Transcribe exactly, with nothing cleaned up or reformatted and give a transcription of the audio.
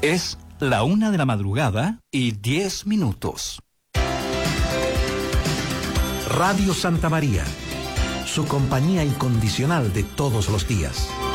Es la una de la madrugada y diez minutos. Radio Santa María, su compañía incondicional de todos los días.